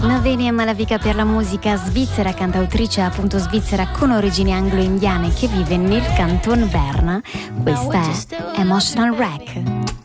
La venia malavica per la musica svizzera, cantautrice appunto svizzera con origini anglo-indiane che vive nel canton Berna. Questa è Emotional Wreck.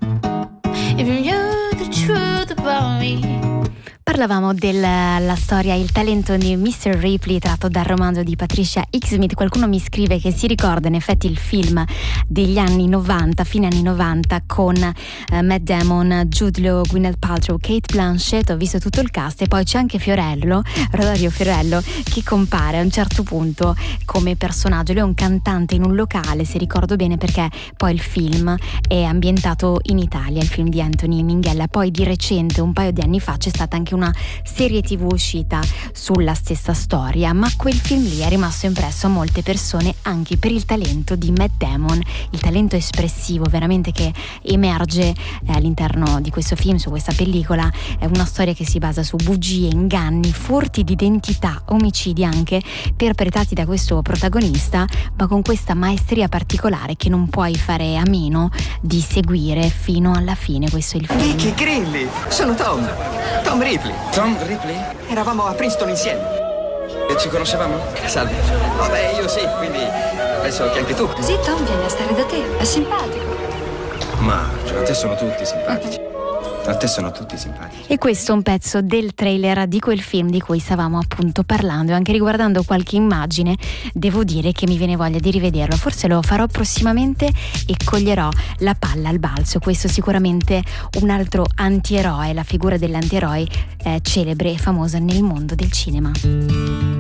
Parlavamo della storia, il talento di Mr. Ripley tratto dal romanzo di Patricia Highsmith. Qualcuno mi scrive che si ricorda in effetti il film degli anni 90, fine anni 90, con Matt Damon, Jude Law, Gwyneth Paltrow, Kate Blanchett. Ho visto tutto il cast e poi c'è anche Rosario Fiorello, che compare a un certo punto come personaggio. Lui è un cantante in un locale, se ricordo bene, perché poi il film è ambientato in Italia, il film di Anthony Minghella. Poi di recente, un paio di anni fa, c'è stata anche una serie TV uscita sulla stessa storia, ma quel film lì è rimasto impresso a molte persone anche per il talento di Matt Damon, il talento espressivo veramente che emerge all'interno di questo film, su questa pellicola. È una storia che si basa su bugie, inganni, furti di identità, omicidi anche perpetrati da questo protagonista, ma con questa maestria particolare che non puoi fare a meno di seguire fino alla fine. Questo è il film. Vicky Grilli, sono Tom Ripley. Tom Ripley? Eravamo a Princeton insieme. E ci conoscevamo? Salve. Vabbè, io sì, quindi penso che anche tu. Così Tom viene a stare da te, è simpatico. Ma a te sono tutti simpatici. A te sono tutti simpatici. E questo è un pezzo del trailer di quel film di cui stavamo appunto parlando, e anche riguardando qualche immagine devo dire che mi viene voglia di rivederlo. Forse lo farò prossimamente e coglierò la palla al balzo. Questo sicuramente un altro antieroe, la figura dell'antieroe celebre e famosa nel mondo del cinema.